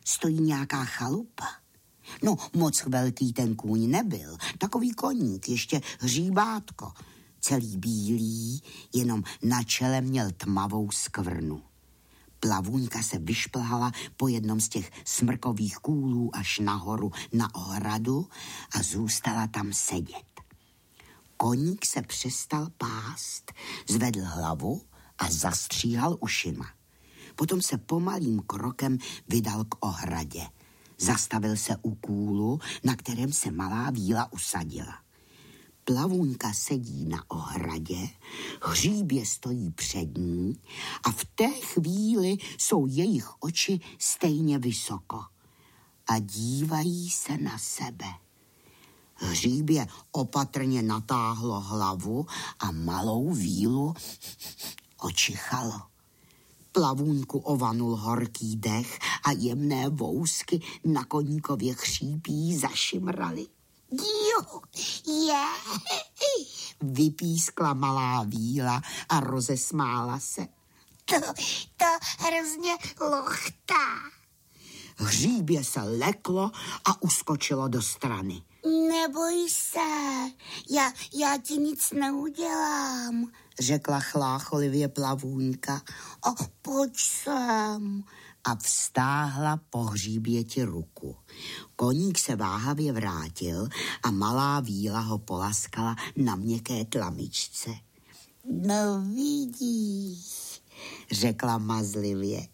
stojí nějaká chalupa. No, moc velký ten kůň nebyl, takový koník, ještě hříbátko. Celý bílý, jenom na čele měl tmavou skvrnu. Plavůňka se vyšplhala po jednom z těch smrkových kůlů až nahoru na ohradu a zůstala tam sedět. Koník se přestal pást, zvedl hlavu a zastříhal ušima. Potom se pomalým krokem vydal k ohradě. Zastavil se u kůlu, na kterém se malá víla usadila. Plavůňka sedí na ohradě, hříbě stojí před ní a v té chvíli jsou jejich oči stejně vysoko a dívají se na sebe. Hříbě opatrně natáhlo hlavu a malou vílu očichalo. Plavůňku ovanul horký dech a jemné vousky na koníkově chřípí zašimraly. Jo, je, vypískla malá víla a rozesmála se. To hrozně lochtá. Hříbě se leklo a uskočilo do strany. Neboj se, já ti nic neudělám, řekla chlácholivě Plavůňka. Pojď sem. A vztáhla po hříběti ruku. Koník se váhavě vrátil a malá víla ho polaskala na měkké tlamičce. No vidíš, řekla mazlivě.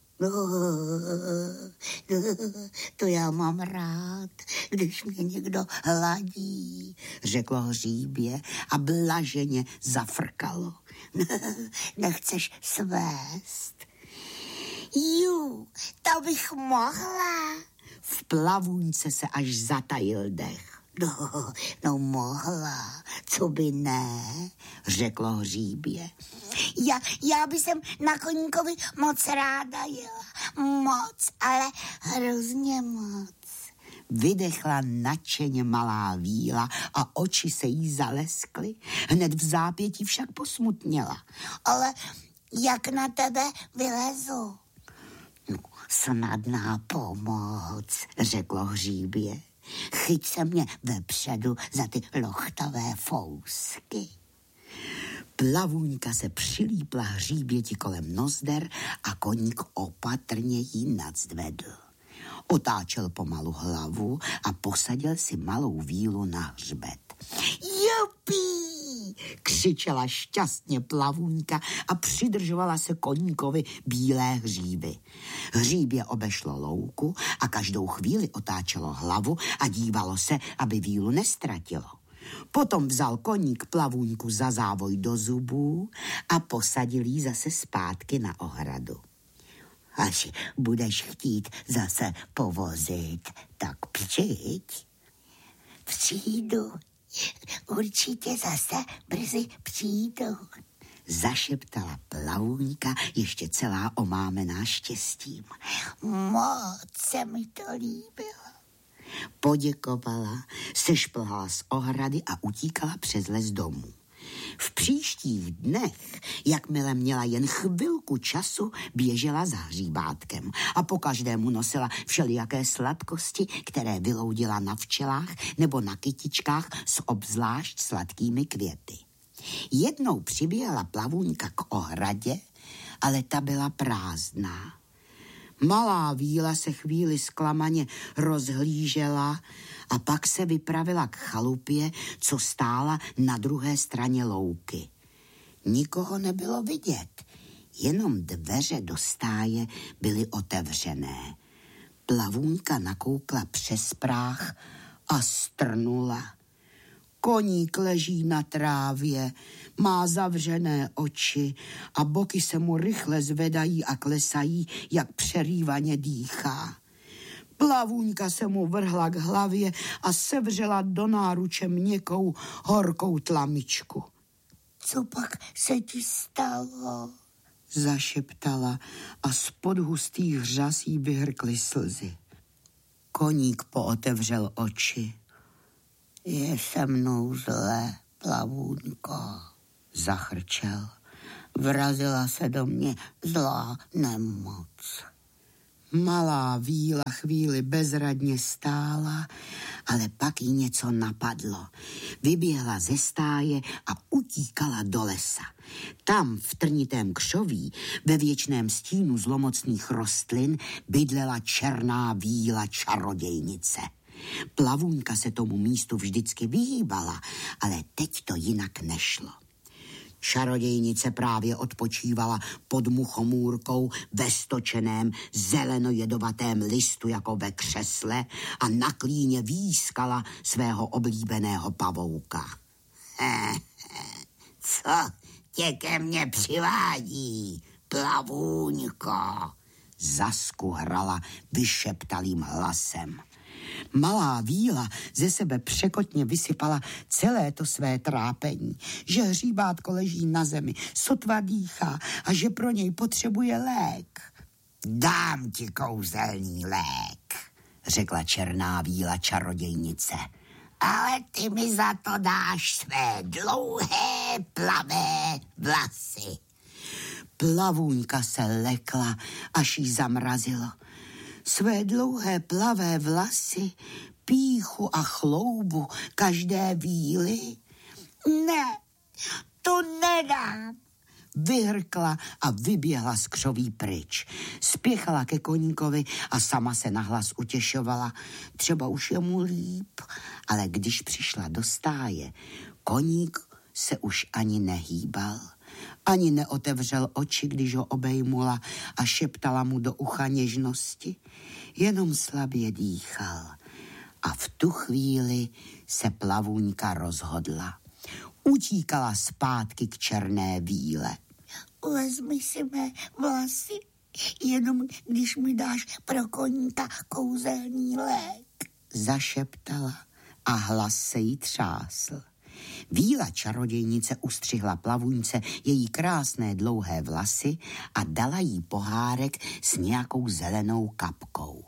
To já mám rád, když mě někdo hladí, řeklo hříbě a blaženě zafrkalo. Nechceš svést? Jú, to bych mohla. V Plavůňce se až zatajil dech. No mohla, co by ne, řeklo hříbě. Já bych sem na koníkovi moc ráda jela. Moc, ale hrozně moc. Vydechla nadšeně malá víla a oči se jí zaleskly. Hned v zápětí však posmutněla. Ale jak na tebe vylezu? No, snadná pomoc, řeklo hříbě. Chyť se mě vepředu za ty lochtavé fousky. Plavůňka se přilípla hříběti kolem nozder a koník opatrně jí nadzvedl. Otáčel pomalu hlavu a posadil si malou vílu na hřbet. Jupí! Křičela šťastně Plavůňka a přidržovala se koníkovi bílé hříby. Hříbě obešlo louku a každou chvíli otáčelo hlavu a dívalo se, aby vílu nestratilo. Potom vzal koník Plavůňku za závoj do zubů a posadil jí zase zpátky na ohradu. Až budeš chtít zase povozit, tak přijď. Přijdu. Určitě zase brzy přijdu, zašeptala Plavůňka, ještě celá omámená štěstím. Moc se mi to líbilo. Poděkovala, sešplhala z ohrady a utíkala přes les domů. V příštích dnech, jakmile měla jen chvilku času, běžela za hříbátkem a po každému nosila všelijaké sladkosti, které vyloudila na včelách nebo na kytičkách s obzvlášť sladkými květy. Jednou přiběhla Plavůňka k ohradě, ale ta byla prázdná. Malá víla se chvíli zklamaně rozhlížela a pak se vypravila k chalupě, co stála na druhé straně louky. Nikoho nebylo vidět, jenom dveře do stáje byly otevřené. Plavůňka nakoukla přes práh a strnula. Koník leží na trávě, má zavřené oči a boky se mu rychle zvedají a klesají, jak přerývaně dýchá. Plavůňka se mu vrhla k hlavě a sevřela do náruče měkkou, horkou tlamičku. Co pak se ti stalo? Zašeptala a spod hustých řas jí vyhrkly slzy. Koník pootevřel oči. Je se mnou zlé, Plavůňko, zachrčel. Vrazila se do mě zlá nemoc. Malá Víla chvíli bezradně stála, ale pak jí něco napadlo. Vyběhla ze stáje a utíkala do lesa. Tam v trnitém křoví, ve věčném stínu zlomocných rostlin, bydlela černá Víla čarodějnice. Plavůňka se tomu místu vždycky vyhýbala, ale teď to jinak nešlo. Čarodějnice právě odpočívala pod muchomůrkou ve stočeném zelenojedovatém listu jako ve křesle a na klíně výskala svého oblíbeného pavouka. Co tě ke mně přivádí, plavůňko? Zaskuhrala vyšeptalým hlasem. Malá Víla ze sebe překotně vysypala celé to své trápení, že hříbátko leží na zemi, sotva dýchá a že pro něj potřebuje lék. Dám ti kouzelný lék, řekla černá Víla čarodějnice, ale ty mi za to dáš své dlouhé plavé vlasy. Plavůňka se lekla, až jí zamrazilo. Své dlouhé plavé vlasy, pýchu a chloubu každé Víly? Ne, to nedám, vyhrkla a vyběhla z křoví pryč. Spěchala ke koníkovi a sama se nahlas utěšovala. Třeba už je mu líp, ale když přišla do stáje, koník se už ani nehýbal. Ani neotevřel oči, když ho obejmula a šeptala mu do ucha něžnosti. Jenom slabě dýchal. A v tu chvíli se plavůňka rozhodla. Utíkala zpátky k černé Víle. Vezmi si mé vlasy, jenom když mi dáš pro koníka kouzelný lék, zašeptala a hlas se jí třásl. Víla čarodějnice ustřihla plavůňce její krásné dlouhé vlasy a dala jí pohárek s nějakou zelenou kapkou.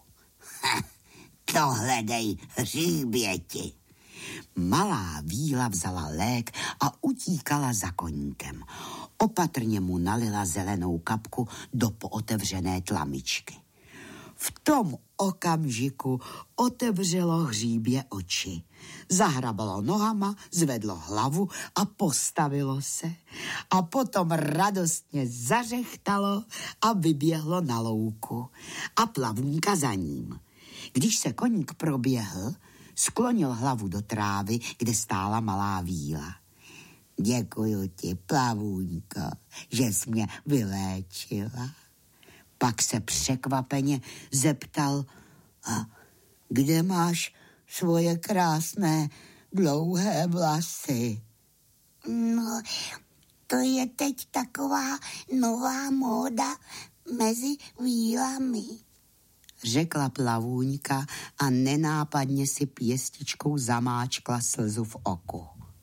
Tohle dej hříběti. Malá Víla vzala lék a utíkala za koníkem. Opatrně mu nalila zelenou kapku do pootevřené tlamičky. V tom okamžiku otevřelo hříbě oči. Zahrabalo nohama, zvedlo hlavu a postavilo se. A potom radostně zařechtalo a vyběhlo na louku. A plavůňka za ním. Když se koník proběhl, sklonil hlavu do trávy, kde stála malá Víla. Děkuju ti, plavůňko, že jsi mě vyléčila. Pak se překvapeně zeptal, a kde máš svoje krásné dlouhé vlasy? No, to je teď taková nová móda mezi vílami, řekla plavůňka a nenápadně si pěstičkou zamáčkla slzu v oku.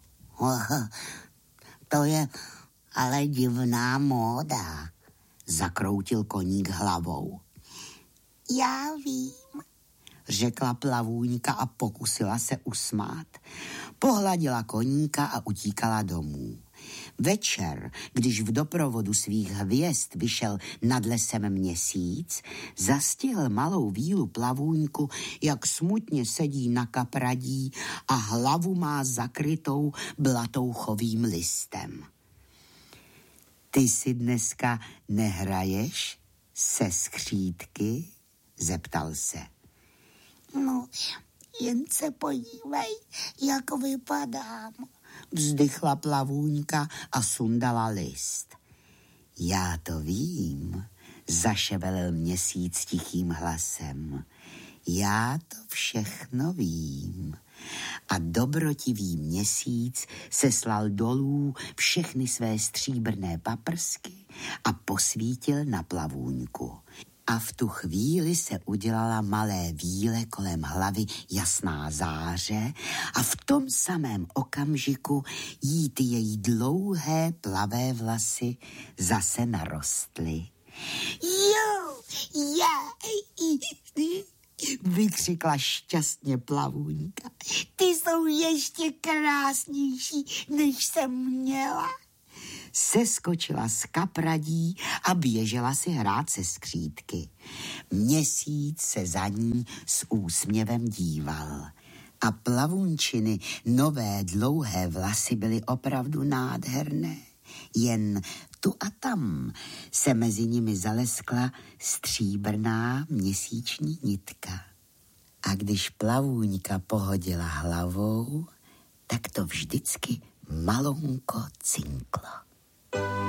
To je ale divná móda, zakroutil koník hlavou. Já vím, řekla plavůňka a pokusila se usmát. Pohladila koníka a utíkala domů. Večer, když v doprovodu svých hvězd vyšel nad lesem měsíc, zastihl malou Vílu plavůňku, jak smutně sedí na kapradí a hlavu má zakrytou blatouchovým listem. Ty si dneska nehraješ se skřítky? Zeptal se. No, jen se podívej, jak vypadám, vzdychla plavůňka a sundala list. Já to vím, zaševelil měsíc tichým hlasem. Já to všechno vím. A dobrotivý měsíc seslal dolů všechny své stříbrné paprsky a posvítil na plavůňku. A v tu chvíli se udělala malé Víle kolem hlavy jasná záře a v tom samém okamžiku jí ty její dlouhé plavé vlasy zase narostly. Jo, vykřikla šťastně plavůňka. Ty jsou ještě krásnější, než jsem měla. seskočila z kapradí a běžela si hrát se skřítky. Měsíc se za ní s úsměvem díval. A plavunčiny nové dlouhé vlasy byly opravdu nádherné. Jen tu a tam se mezi nimi zaleskla stříbrná měsíční nitka. A když plavůňka pohodila hlavou, tak to vždycky malonko cinklo.